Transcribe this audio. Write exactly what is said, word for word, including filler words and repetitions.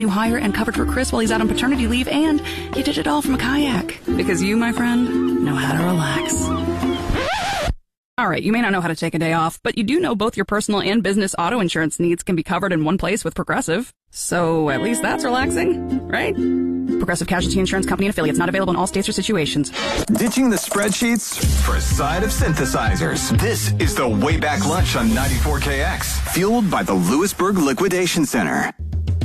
new hire and covered for Chris while he's out on paternity leave, and he did it all from a kayak. Because you, my friend, know how to relax. All right, you may not know how to take a day off, but you do know both your personal and business auto insurance needs can be covered in one place with Progressive. So at least that's relaxing, right? Progressive Casualty Insurance Company and affiliates, not available in all states or situations. Ditching the spreadsheets for a side of synthesizers. This is the Way Back Lunch on ninety-four K X, fueled by the Lewisburg Liquidation Center.